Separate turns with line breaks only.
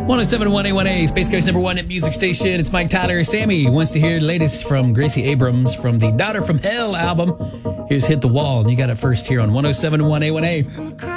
1071 A1A, Space Coast number one at music station. It's Mike Tyler. Sammy wants to hear the latest from Gracie Abrams from the Daughter from Hell album. Here's Hit the Wall, and you got it first here on 1071 A1A.